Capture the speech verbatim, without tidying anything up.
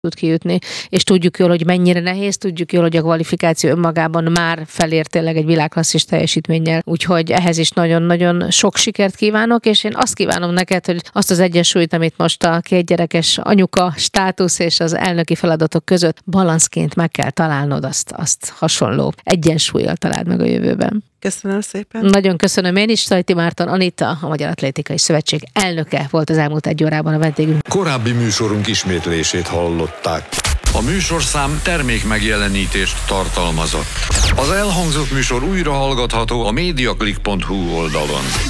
tud kijutni, és tudjuk jól, hogy mennyire nehéz, tudjuk jól, hogy a kvalifikáció önmagában már felér tényleg egy világklasszis teljesítménnyel, úgyhogy ehhez is nagyon-nagyon sok sikert kívánok, és én azt kívánom neked, hogy azt az egyensúlyt, amit most a két gyerekes anyuka státusz és az elnöki feladatok között balanszként meg kell találnod, azt, azt hasonló egyensúlyjal találd meg a jövőben. Köszönöm szépen. Nagyon köszönöm én is. Szajti Márton Anita, a Magyar Atlétikai Szövetség elnöke volt az elmúlt egy órában a vendégünk. Korábbi műsorunk ismétlését hallották. A műsorszám termék megjelenítést tartalmazott. Az elhangzott műsor újra hallgatható a mediaclick pont hu oldalon.